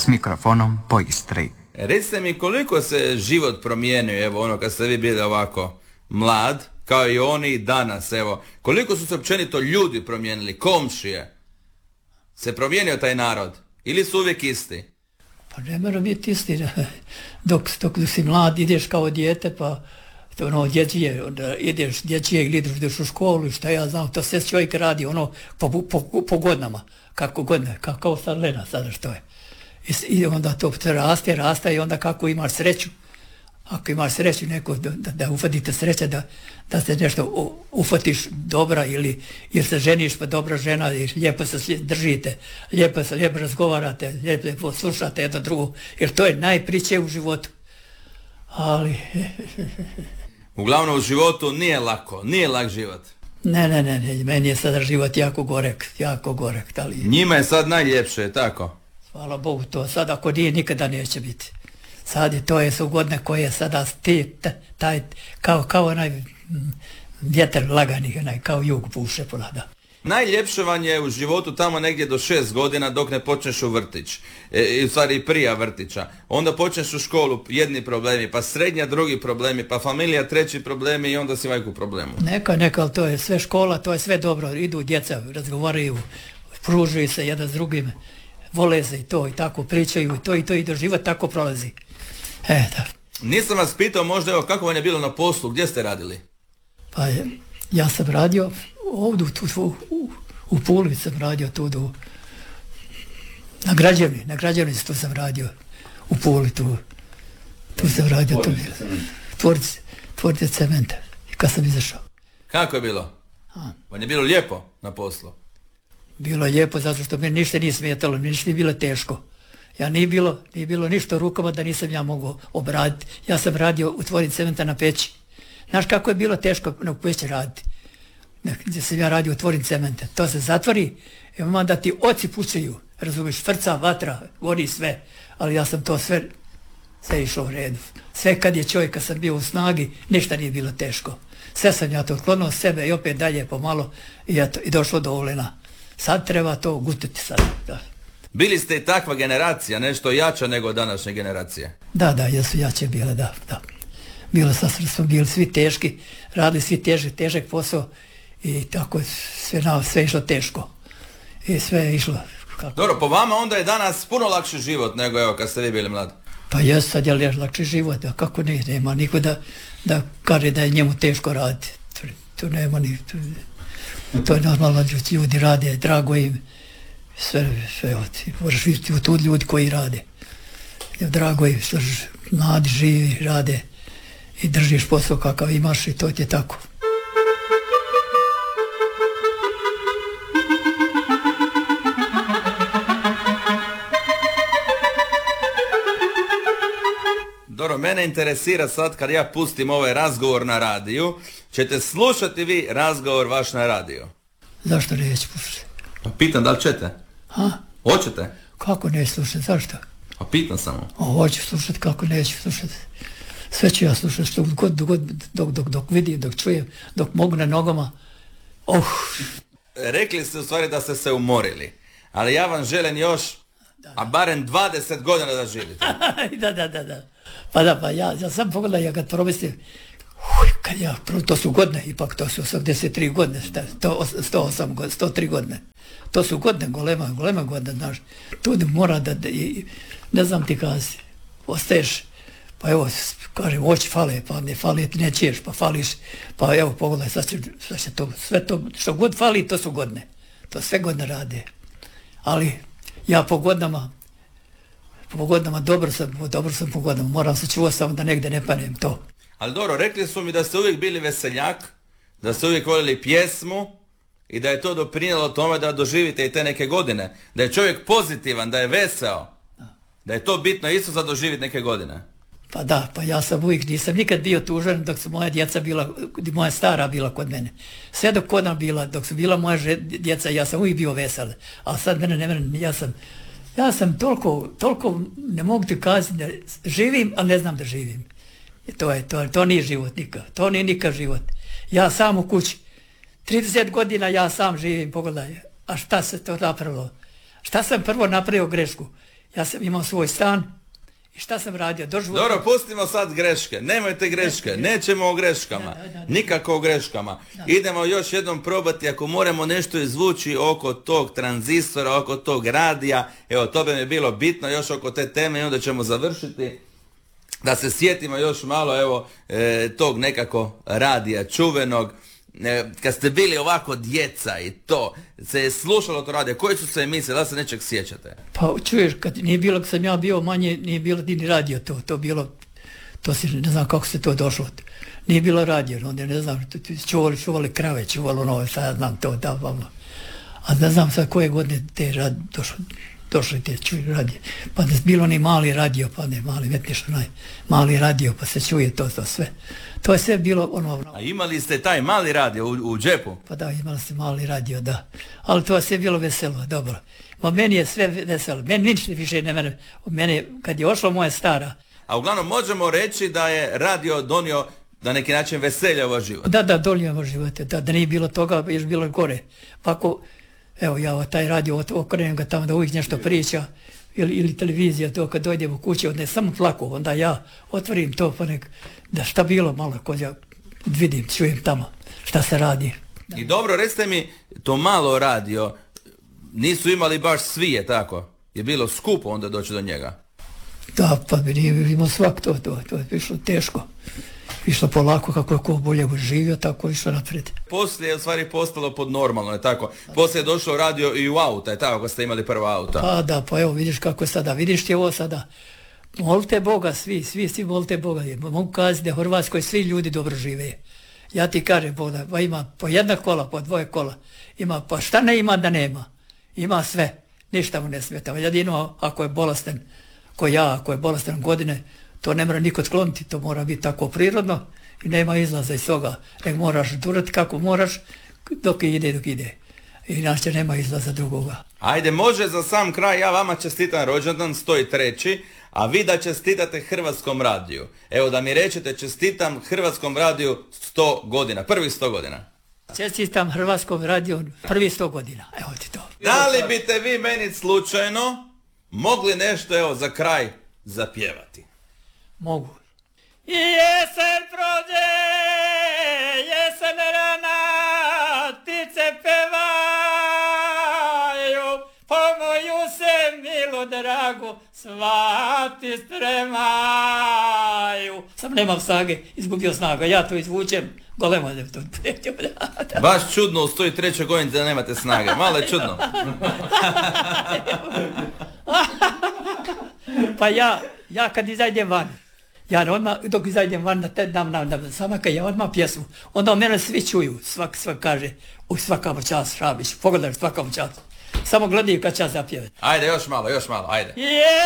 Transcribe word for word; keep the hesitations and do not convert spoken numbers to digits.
s mikrofonom po Istri. Recite mi koliko se život promijenio, evo ono kad ste vi bili ovako mlad, kao i oni danas, evo. Koliko su se općenito ljudi promijenili, komšije? Se promijenio taj narod? Ili su uvijek isti? Pa ne mora biti isti. Dok, dok si mlad, ideš kao dijete, pa ono dječije, onda ideš dječije ili ideš u školu, šta ja znam, to sve čovjek radi ono po, po, po godinama, kako godine, kao, kao sad Lena sada što je. I, i onda to raste, raste i onda kako imaš sreću, ako imaš sreću neko da, da, da ufatite sreće, da, da se nešto ufatiš dobra ili, ili se ženiš pa dobra žena i lijepo se držite, lijepo se lijepo razgovarate, lijepo slušate jedno drugo, jer to je najpriče u životu. Ali... Uglavnom u životu nije lako, nije lak život. Ne, ne, ne, ne, meni je sada život jako gorek, jako gorek. Ali... Njima je sad najljepše, tako? Hvala Bogu, to sad ako nije, nikada neće biti. Sad je, to je su godine koje sada ti, taj, kao, kao onaj vjetar lagani, onaj, kao jug puše polada. Najljepše vam je u životu tamo negdje do šest godina dok ne počneš u vrtić. E, u stvari prija vrtića. Onda počneš u školu, jedni problemi, pa srednja drugi problemi, pa familija treći problemi i onda si majku problemu. Neka, neka, ali to je sve škola, to je sve dobro. Idu djeca, razgovaraju, pružuju se jedan s drugim, vole se i to i tako pričaju i to i to i do život tako prolazi. E, da. Nisam vas pitao možda evo kako vam je bilo na poslu, gdje ste radili? Pa ja sam radio ovdje tu, tu, u, u Puli sam radio tu do, na građevni, na građevnici tu sam radio u Puli tu, tu sam radio tu, tvornice, tvornice cementa i kad sam izašao. Kako je bilo? A. Vam je bilo lijepo na poslu? Bilo je lijepo zato što mi ništa nije smetalo, mi ništa nije bilo teško. Ja nije bilo, nije bilo ništa rukama da nisam ja mogao obraditi. Ja sam radio u tvornici cementa na peći. Znaš kako je bilo teško na peći raditi? Gdje sam ja radio u tvornici cementa. To se zatvori i onda ti oci pucaju, razumiješ, frca, vatra, gori sve. Ali ja sam to sve, sve išao u redu. Sve kad je čovjek, kad sam bio u snagi, ništa nije bilo teško. Sve sam ja to otklonuo sebe i opet dalje pomalo i, eto, i došlo do Olena. Sad treba to gutati sad. Da. Bili ste i takva generacija, nešto jača nego današnje generacije. Da, da, jesu jače bile, da, da. Bilo sasvim smo bili svi teški, radili svi težak, težak posao i tako sve, na, sve išlo teško. I sve je išlo. Kako? Dobro, po vama onda je danas puno lakši život nego evo kad ste vi bili mladi. Pa jesu, sad je lakši život, a kako ne, nema niko da, da kaže da je njemu teško raditi. To, to nema ni... To, to je normalno, ljudi rade, drago im. Sve, sve, možeš vidjeti u tu ljudi koji rade. Drago je što mladi živi, rade i držiš posao kakav imaš i to ti je tako. Dobro, mene interesira sad kad ja pustim ovaj razgovor na radiju, ćete slušati vi razgovor vaš na radiju? Zašto neće slušati? Pa pitam da li ćete? Ha? Hoćete? Kako neće slušati, zašto? Pa pitam samo. O, hoću slušati, kako neću slušati. Sve ću ja slušati, što god, dok, dok, dok, dok vidim, dok čujem, dok mogu na nogama. Oh. Rekli ste u stvari da ste se umorili, ali ja vam želim još, da, a barem dvadeset godina da živite. da, da, da, da. Pa da, pa ja, ja sam pogledao, ja kad promislim, kad ja, to su godine, ipak to su osamdeset tri godine, sto osam, sto tri godine. To su godine, golema, golema godine, znaš. Tu mora da, da i, ne znam ti kazi, ostaješ, pa evo, kažem, oči fale, pa ne fali, ne čiješ, pa fališ, pa evo, pogledaj, sad će, sad će to, sve to, što god fali, to su godine. To sve godine rade. Ali ja po godinama, po godinama, dobro sam, dobro sam po godinama, moram se čuvati samo da negdje ne panem to. Ali dobro, rekli su mi da ste uvijek bili veseljak, da ste uvijek voljeli pjesmu i da je to doprinijelo tome da doživite i te neke godine. Da je čovjek pozitivan, da je veseo. Da, da je to bitno isto za doživjeti neke godine. Pa da, pa ja sam uvijek, nisam nikad bio tužan dok su moja djeca bila, moja stara bila kod mene. Sve dok kod nam bila, dok su bila moja djeca, ja sam uvijek bio vesel. A sad mene ne mene, ja sam, ja sam toliko, toliko, ne mogu ti kazati da živim, ali ne znam da živim. I to je, to, to nije život nikad, to nije nikad život. Ja sam u kući, trideset godina ja sam živim, pogledaj, a šta se to napravilo? Šta sam prvo napravio grešku? Ja sam imao svoj stan i šta sam radio? Doživotno... Dobro, pustimo sad greške. Nemojte greške. Nećemo o greškama. Da, da, da, da. Nikako o greškama. Da. Idemo još jednom probati ako moramo nešto izvući oko tog tranzistora, oko tog radija. Evo, to bi mi bilo bitno još oko te teme i onda ćemo završiti. Da se sjetimo još malo, evo, e, tog nekako radija čuvenog. E, kad ste bili ovako djeca i to, se je slušalo to radija, koje su se emisije, da se nečeg sjećate? Pa čuješ, kad nije bilo, kad sam ja bio manje, nije bilo ni radio to, to bilo, to si, ne znam kako se to došlo, nije bilo radio, onda ne znam, čuvali, čuvali krave, čuvali ono, sad ja znam to, da, vam, a ne znam sad koje godine te rad, došlo, došli te čuju radije, pa da je bilo ni mali radio, pa ne mali, vetniš onaj mali radio, pa se čuje to, to sve, to je sve bilo ono... A imali ste taj mali radio u, u džepu? Pa da, imali ste mali radio, da. Ali to je sve bilo veselo, dobro. Ma meni je sve veselo. Meni ništa više ne mene. Mene, kad je ošla moja stara... A uglavnom možemo reći da je radio donio na neki način veselje u vaš život. Da, da, donio u živote. Da, da nije bilo toga, još bilo gore. Pa ako, evo ja taj radio okrenem ga tamo da uvijek nešto priča, ili, ili televizija, to kad dojdem u kući, onda je samo plako, onda ja otvorim to, pa nek, da šta bilo malo, kod ja vidim, čujem tamo šta se radi. I dobro, recite mi, to malo radio, nisu imali baš svi, je tako? Je bilo skupo onda doći do njega? Da, pa bi nije imao svak to, to, to je išlo teško. Išlo polako, kako je ko bolje živio, tako je išlo naprijed. Poslije je u stvari postalo pod normalno, je tako? Poslije je došao radio i u auta, je tako, kad ste imali prva auta? Pa da, pa evo vidiš kako je sada, vidiš ti ovo sada. Molite Boga, svi, svi, svi molite Boga. Mogu kazati da u Hrvatskoj svi ljudi dobro žive. Ja ti kažem, Boga, pa ima po jedna kola, po dvoje kola. Ima, pa šta ne ima da nema? Ima sve, ništa mu ne smeta. Jedino ako je bolestan, ko ja, ako je bolestan godine, to ne mora niko skloniti, to mora biti tako prirodno i nema izlaza iz toga. Nek moraš durati kako moraš, dok ide, dok ide. Inače nema izlaza drugoga. Ajde, može za sam kraj, ja vama čestitam rođendan, sto treći, a vi da čestitate Hrvatskom radiju. Evo da mi rečete, čestitam Hrvatskom radiju sto godina, prvih sto godina. Čestitam Hrvatskom radiju prvih sto godina, evo ti to. Da li biste vi meni slučajno mogli nešto, evo, za kraj zapjevati? Mogu. Jesen prođe, jesen rana, ptice pevaju, po moju se milu dragu svati spremaju. Sam nemam snage, izgubio snaga, ja to izvučem, golemo da to prećem. Baš čudno u sto trećoj godini da nemate snage, malo je čudno. Pa ja, ja kad izađem van, ja odmah, dok izađem van da te dam, dam, dam, sama kad ja odmah pjesmu, onda mene svi čuju, svak, svak kaže, u svakam čas Šabić, pogledaj svakam čas, samo gledaju kad čas zapjevati. Ajde, još malo, još malo, ajde. Yeah!